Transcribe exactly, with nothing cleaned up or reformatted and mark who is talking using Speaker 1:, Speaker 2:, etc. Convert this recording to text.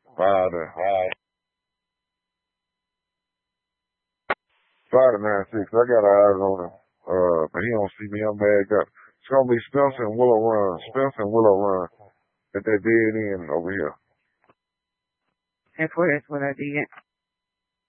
Speaker 1: Five five. Five to nine six. I got eyes on him. Uh, but he don't see me. I'm bagged up. It's gonna be Spencer and Willow Run. Spencer and Willow Run at that dead end over here.
Speaker 2: That's what, that's what I did.